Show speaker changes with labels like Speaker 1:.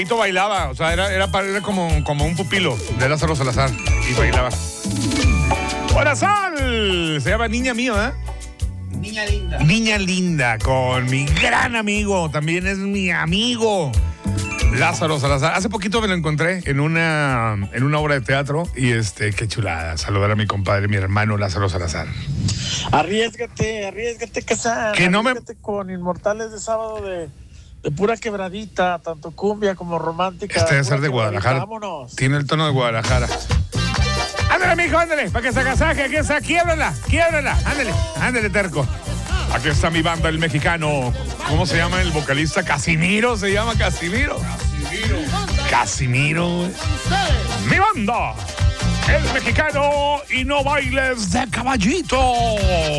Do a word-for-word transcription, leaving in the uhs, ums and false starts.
Speaker 1: Tito bailaba, o sea, era, era, era como, como un pupilo de Lázaro Salazar y bailaba. ¡Hola, Sal! Se llama Niña Mío, ¿eh?
Speaker 2: Niña linda.
Speaker 1: Niña linda, con mi gran amigo, también es mi amigo, Lázaro Salazar. Hace poquito me lo encontré en una, en una obra de teatro y este, qué chulada, saludar a mi compadre, mi hermano Lázaro Salazar.
Speaker 3: Arriésgate, arriésgate, Casán.
Speaker 1: Que no me...
Speaker 3: Arriésgate con Inmortales de Sábado de, de pura quebradita, tanto cumbia como romántica.
Speaker 1: Este debe
Speaker 3: pura
Speaker 1: ser de
Speaker 3: quebradita.
Speaker 1: Guadalajara.
Speaker 3: Vámonos.
Speaker 1: Tiene el tono de Guadalajara. Ándale, mijo, ándale, para que se agasaje, aquí está, quiébrala, quiébrala, ándale, ándale, terco. Aquí está mi banda, el mexicano. ¿Cómo se llama el vocalista? Casimiro, se llama Casimiro. Casimiro. Casimiro. Mi banda, el mexicano y no bailes de caballito.